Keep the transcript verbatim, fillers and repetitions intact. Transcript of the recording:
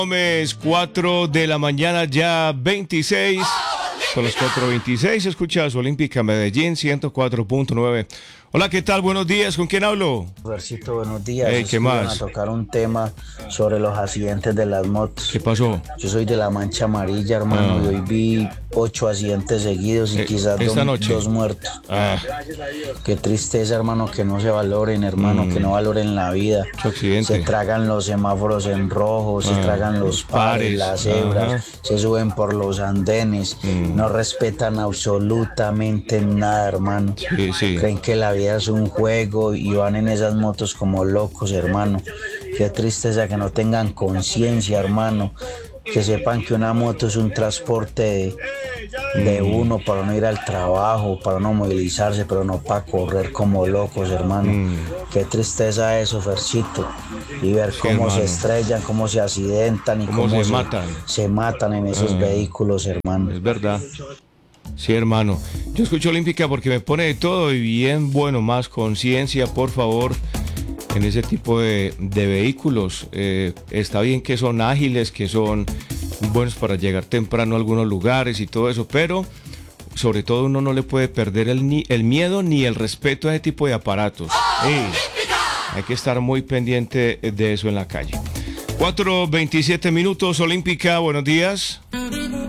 Gómez, cuatro de la mañana, ya veintiséis. Son las cuatro veintiséis. Escuchas Olímpica Medellín ciento cuatro punto nueve. Hola, ¿qué tal? Buenos días. ¿Con quién hablo? Versito, buenos días. Hey, ¿qué más? A tocar un tema sobre los accidentes de las motos. ¿Qué pasó? Yo soy de la Mancha Amarilla, hermano, Ah. y hoy vi ocho accidentes seguidos y Eh, quizás esta dos, noche. dos muertos. Ah, Qué tristeza, hermano, que no se valoren, hermano, Mm. que no valoren la vida. mucho accidente. Se tragan los semáforos en rojo, se Ah, tragan los los pares, pares, las cebras, ajá. se suben por los andenes, Mm. no respetan absolutamente nada, hermano. Sí, sí. Creen que la vida es un juego y van en esas motos como locos, hermano. Qué tristeza que no tengan conciencia, hermano. Que sepan que una moto es un transporte de, de uno para no ir al trabajo, para no movilizarse, pero no para correr como locos, hermano. Mm. Qué tristeza eso, Fercito. Y ver Sí, cómo se hermano. estrellan, cómo se accidentan y Cómo cómo, se matan. se matan en esos Ah. vehículos, hermano. Es verdad. Sí, hermano. Yo escucho Olímpica porque me pone de todo y bien bueno, más conciencia, por favor, en ese tipo de, de vehículos. Eh, está bien que son ágiles, que son buenos para llegar temprano a algunos lugares y todo eso, pero sobre todo uno no le puede perder el, ni, el miedo ni el respeto a ese tipo de aparatos. Ey, hay que estar muy pendiente de eso en la calle. cuatro veintisiete minutos, Olímpica, buenos días.